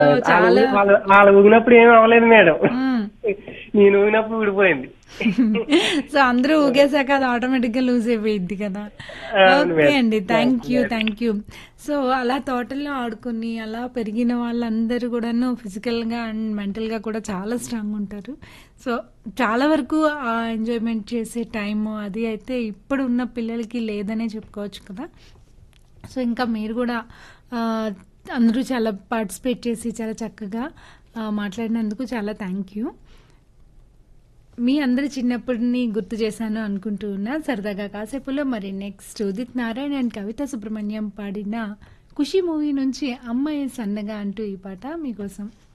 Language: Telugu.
వాళ్ళ చాలా వాళ్ళ ఊగినప్పుడు ఏమీ అవ్వలేదు మేడం. మ్మ్. నేను ఊగినప్పుడు ఊడిపోయింది. సో అందరూ ఊగేసాక అది ఆటోమేటిక్ గా లూజ్ అయిపోయింది కదా. అవును ఓకే మేడం. అండి, thank you madam. Thank you. So అలా తోటల్లో ఆడుకుని అలా పెరిగిన వాళ్ళందరూ కూడాను ఫిజికల్ గా అండ్ మెంటల్ గా కూడా చాలా స్ట్రాంగ్ ఉంటారు. సో చాలా వరకు ఆ ఎంజాయ్మెంట్ చేసే టైము అది అయితే ఇప్పుడు ఉన్న పిల్లలకి లేదనే చెప్పుకోవచ్చు కదా. సో ఇంకా మీరు కూడా ఆ, అందరూ చాలా పార్టిసిపేట్ చేసి చాలా చక్కగా మాట్లాడినందుకు చాలా థ్యాంక్ యూ. మీ అందరి చిన్నప్పటిని గుర్తు చేశాను అనుకుంటూ ఉన్నా సరదాగా కాసేపులో. మరి నెక్స్ట్ ఉదిత్ నారాయణ అండ్ కవిత సుబ్రహ్మణ్యం పాడిన ఖుషి మూవీ నుంచి అమ్మాయి సన్నగా అంటూ ఈ పాట మీకోసం.